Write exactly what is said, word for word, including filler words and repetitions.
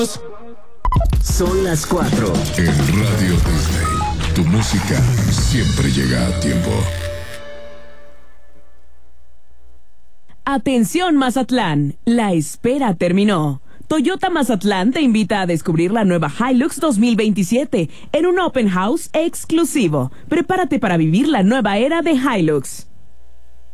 Son las cuatro. En Radio Disney, tu música siempre llega a tiempo. Atención Mazatlán, la espera terminó. Toyota Mazatlán te invita a descubrir la nueva Hilux dos mil veintisiete en un open house exclusivo. Prepárate para vivir la nueva era de Hilux.